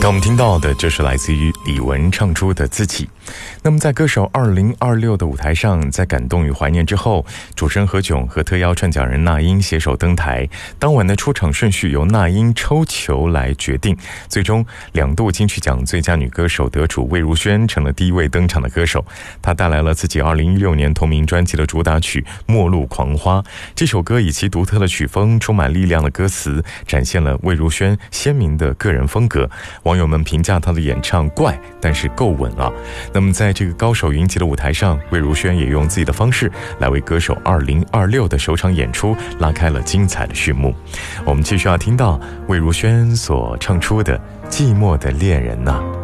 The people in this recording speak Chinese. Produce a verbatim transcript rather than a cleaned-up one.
刚我们听到的，这是来自于李玟唱出的自己。那么在歌手二零二六的舞台上，在感动与怀念之后，主持人何炅和特邀串讲人那英携手登台。当晚的出场顺序由那英抽球来决定，最终两度金曲奖最佳女歌手得主魏如萱成了第一位登场的歌手。她带来了自己二零一六年同名专辑的主打曲《末路狂花》。这首歌以其独特的曲风、充满力量的歌词，展现了魏如萱鲜明的个人风格。网友们评价她的演唱怪，但是够稳了。那么在这个高手云集的舞台上，魏如萱也用自己的方式来为歌手二零二六的首场演出拉开了精彩的序幕。我们继续要听到魏如萱所唱出的《寂寞的恋人》呐。